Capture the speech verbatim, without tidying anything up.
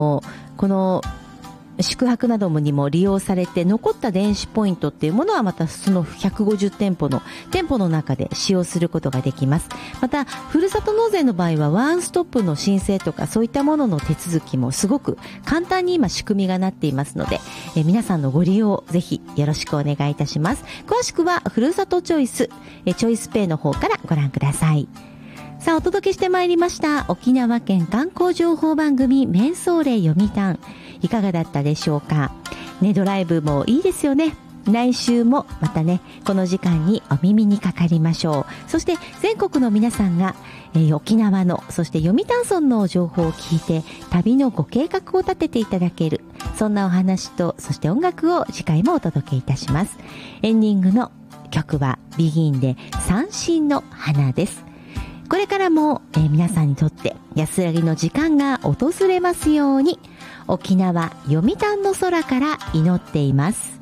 この宿泊などにも利用されて、残った電子ポイントっていうものはまたそのひゃくごじゅうてんぽの店舗の中で使用することができます。またふるさと納税の場合はワンストップの申請とかそういったものの手続きもすごく簡単に今仕組みがなっていますので、え皆さんのご利用ぜひよろしくお願いいたします。詳しくはふるさとチョイスえチョイスペイの方からご覧ください。さあ、お届けしてまいりました沖縄県観光情報番組メンソーレ読谷、いかがだったでしょうかね。ドライブもいいですよね。来週もまたね、この時間にお耳にかかりましょう。そして全国の皆さんが、えー、沖縄のそして読谷村の情報を聞いて旅のご計画を立てていただける、そんなお話とそして音楽を次回もお届けいたします。エンディングの曲はビギンで三振の花です。これからも、えー、皆さんにとって安らぎの時間が訪れますように、沖縄読谷の空から祈っています。